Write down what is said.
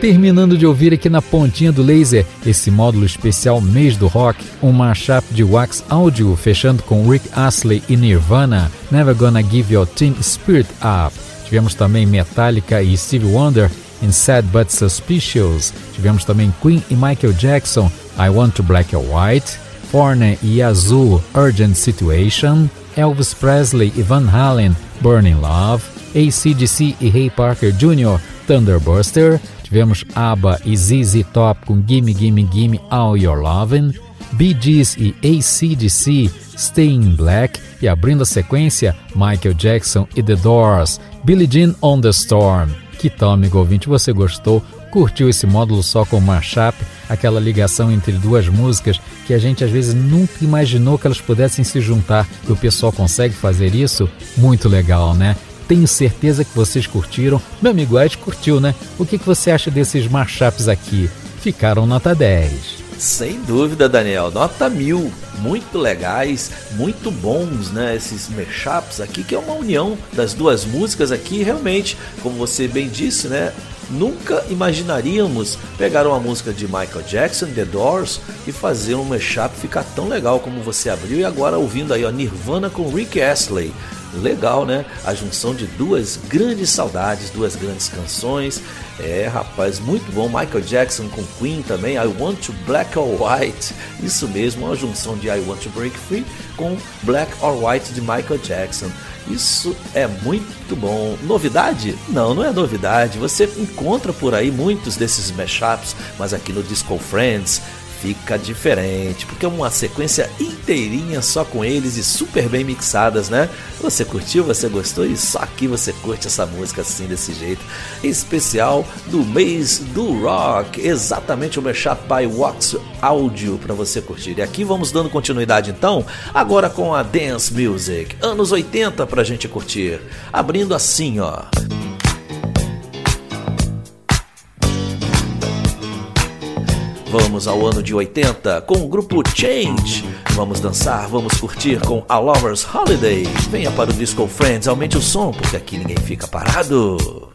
Terminando de ouvir aqui na pontinha do laser esse módulo especial Mês do Rock, um mashup de Wax Audio, fechando com Rick Astley e Nirvana, Never Gonna Give Your Teen Spirit Up. Tivemos também Metallica e Stevie Wonder em Sad But Suspicious. Tivemos também Queen e Michael Jackson, I Want to Black or White, Foreigner e Yazoo, Urgent Situation, Elvis Presley e Van Halen, Burning Love, AC/DC e Ray Parker Jr., Thunderbuster. Tivemos ABBA e ZZ Top com Gimme Gimme Gimme All Your Lovin', Bee Gees e AC/DC, Stay in Black, e abrindo a sequência, Michael Jackson e The Doors, Billie Jean on the Storm. Que tal, amigo ouvinte, você gostou? Curtiu esse módulo só com mashup, aquela ligação entre duas músicas que a gente às vezes nunca imaginou que elas pudessem se juntar, e o pessoal consegue fazer isso? Muito legal, né? Tenho certeza que vocês curtiram. Meu amigo Ed curtiu, né? O que você acha desses mashups aqui? Ficaram nota 10. Sem dúvida, Daniel, nota 1000, muito legais, muito bons, né, esses mashups aqui, que é uma união das duas músicas aqui, realmente, como você bem disse, né, nunca imaginaríamos pegar uma música de Michael Jackson, The Doors, e fazer um mashup ficar tão legal como você abriu, e agora ouvindo aí, ó, Nirvana com Rick Astley. Legal, né? A junção de duas grandes saudades, duas grandes canções. Rapaz, muito bom. Michael Jackson com Queen também, I Want to Black or White. Isso mesmo, uma junção de I Want to Break Free com Black or White de Michael Jackson. Isso é muito bom. Novidade? Não, não é novidade. Você encontra por aí muitos desses mashups, mas aqui no Disco Friends fica diferente, porque é uma sequência inteirinha só com eles e super bem mixadas, né? Você curtiu? Você gostou? E só aqui você curte essa música assim, desse jeito. Especial do mês do rock, exatamente o mashup by Wax Audio para você curtir. E aqui vamos dando continuidade então, agora com a Dance Music, anos 80 pra gente curtir. Abrindo assim, ó. Vamos ao ano de 80 com o grupo Change. Vamos dançar, vamos curtir com A Lover's Holiday. Venha para o Disco Friends, aumente o som, porque aqui ninguém fica parado.